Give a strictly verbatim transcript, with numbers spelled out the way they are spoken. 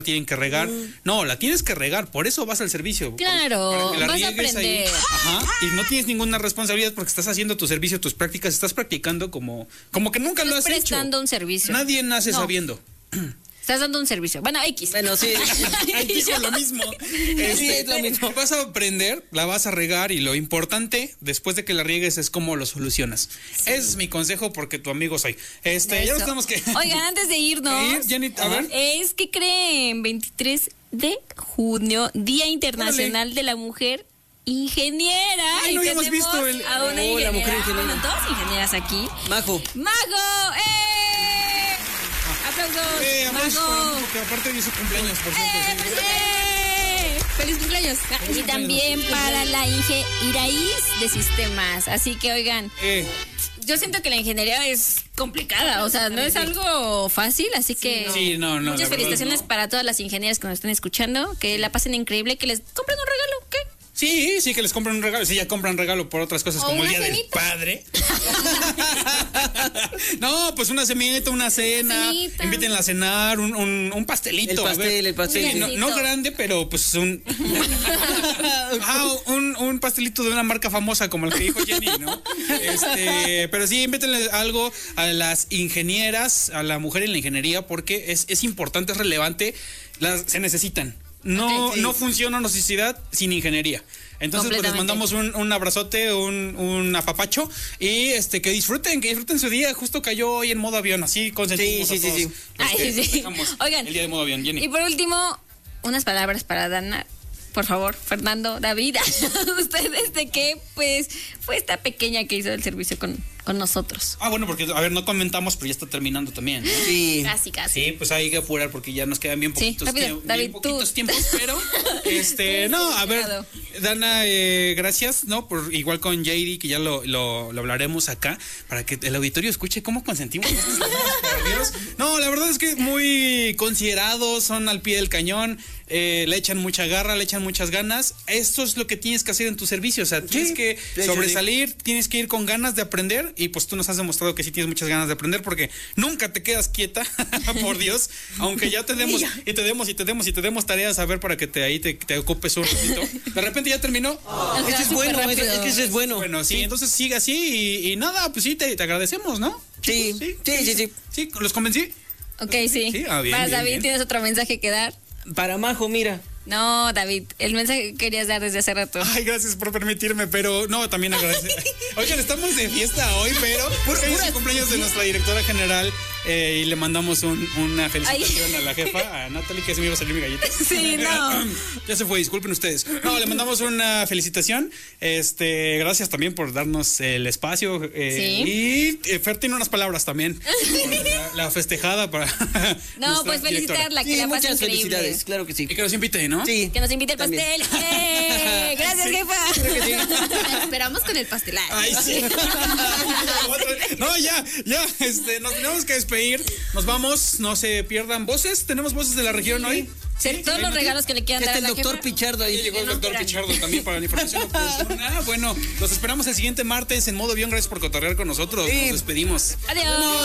tienen que regar. Mm. No, la tienes que regar, por eso vas al servicio. Claro, para vas a aprender. Ahí, ajá, y no tienes ninguna responsabilidad porque estás haciendo tu servicio, tus prácticas, estás practicando como, como que nunca estás lo has hecho. Estás prestando un servicio. Nadie nace no. sabiendo. Estás dando un servicio. Bueno, X. Bueno, sí. Aquí es lo mismo. Este, sí, es lo mismo. Vas a aprender, la vas a regar y lo importante, después de que la riegues, es cómo lo solucionas. Sí. Ese es mi consejo porque tu amigo soy. Este, ya nos tenemos que... Oigan, antes de irnos... Jenny, a ver. Es que creen, veintitrés de junio, Día Internacional Órale. de la Mujer Ingeniera. Ay, no habíamos visto el... a una oh, ingeniera. La mujer ingeniera. Bueno, dos ingenieras aquí. Majo. Majo, ¡eh! ¡Aplausos! Eh, Majo. Porque aparte de su cumpleaños, por cierto. ¡Eh, sí. eh! ¡Feliz cumpleaños! Feliz y también cumpleaños. para la Inge Iraíz de Sistemas. Así que, oigan... Eh. Yo siento que la ingeniería es complicada, o sea, no es algo fácil, así que sí, no, no, muchas felicitaciones no. para todas las ingenieras que nos están escuchando, que la pasen increíble, que les compren un regalo, ¿qué? Sí, sí, que les compren un regalo. Sí, ya compran regalo por otras cosas, o como el Día cenita. del Padre. No, pues una semita, una cena. Cenita. Invítenla a cenar, un, un, un pastelito. El pastel, a ver. el pastel. Sí, no, no grande, pero pues un... ah, un, un pastelito de una marca famosa como el que dijo Jenny, ¿no? Este, pero sí, invítenle algo a las ingenieras, a la mujer en la ingeniería, porque es, es importante, es relevante, las, se necesitan. No, okay, sí. no funciona una sociedad sin ingeniería. Entonces, pues les mandamos un, un abrazote, un, un apapacho y este que disfruten, que disfruten su día. Justo cayó hoy en modo avión, así consentimos sí, sí, a todos. sí, sí. Ay, sí. Oigan, el día de modo avión, Jenny. Y por último, unas palabras para Dana. Por favor, Fernando, David, ustedes de qué, pues, fue esta pequeña que hizo el servicio con, con nosotros. Ah, bueno, porque, a ver, no comentamos, pero ya está terminando también, ¿no? Sí. Casi, casi. Sí, pues hay que apurar porque ya nos quedan bien poquitos, sí, rápido, tiemp- David, bien poquitos tú. tiempos, pero, este, no, a ver, Dana, eh, gracias, ¿no? Por igual con J D, que ya lo, lo, lo hablaremos acá, para que el auditorio escuche cómo consentimos. No, la verdad es que muy considerados, son al pie del cañón. Eh, le echan mucha garra, le echan muchas ganas. Esto es lo que tienes que hacer en tu servicio. O sea, tienes sí, que sobresalir, sí. tienes que ir con ganas de aprender. Y pues tú nos has demostrado que sí tienes muchas ganas de aprender, porque nunca te quedas quieta, por Dios. Aunque ya te demos y te demos y te demos y te demos tareas a ver para que te ahí te, te ocupes un ratito. De repente ya terminó. Oh, ese es bueno, ese, es que ese es bueno. Bueno, sí, sí. Entonces sigue así y, y nada, pues sí, te, te agradecemos, ¿no? Sí, sí, sí, sí, sí. Sí, ¿los convencí? Ok, sí. sí. Ah, bien, Vas, bien, David, bien. ¿tienes otro mensaje que dar? Para Majo, mira. No, David, el mensaje que querías dar desde hace rato. Ay, gracias por permitirme, pero no, también agradecer. Oigan, estamos de fiesta hoy, pero porque es el cumpleaños de nuestra directora general eh, y le mandamos un, una felicitación Ay. a la jefa, a Natalie, que se me iba a salir mi galleta. Sí, no. Ya se fue, disculpen ustedes. No, le mandamos una felicitación. Este, gracias también por darnos el espacio. Eh, sí. Y eh, Fer tiene unas palabras también. la, la festejada para. No, pues felicitarla, que sí, la pase muchas increíble. felicidades, claro que sí. Y que nos invite, ¿no? Sí. Que nos invite el También. pastel. ¡Eh! Gracias, Sí, jefa. creo que sí. La esperamos con el pastel. Ay, sí. No, ya, ya, este, nos tenemos que despedir. Nos vamos, no se pierdan voces. ¿Tenemos voces de la región hoy? Sí, todos los regalos que le quieran dar Está a el la doctor jefa. Pichardo ahí. Ahí llegó el doctor Pichardo también para la información oportuna. Bueno, los esperamos el siguiente martes en modo avión. Gracias por cotorrear con nosotros. Sí. Nos despedimos. Adiós.